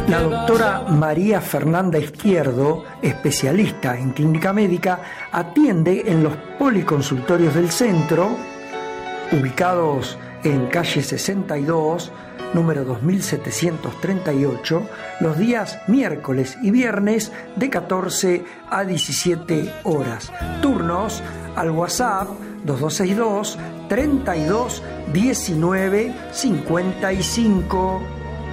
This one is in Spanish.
La doctora María Fernanda Izquierdo, especialista en clínica médica, atiende en los policonsultorios del centro, ubicados en calle 62, número 2738, los días miércoles y viernes de 14 a 17 horas. Turnos al WhatsApp 2262 32 19 55.